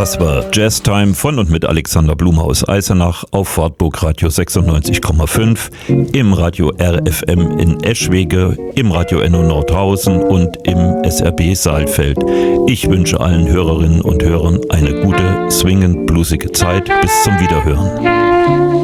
Das war Jazz Time von und mit Alexander Blume aus Eisenach auf Wartburg Radio 96,5, im Radio RFM in Eschwege, im Radio NO Nordhausen und im SRB Saalfeld. Ich wünsche allen Hörerinnen und Hörern eine gute, swingend bluesige Zeit. Bis zum Wiederhören.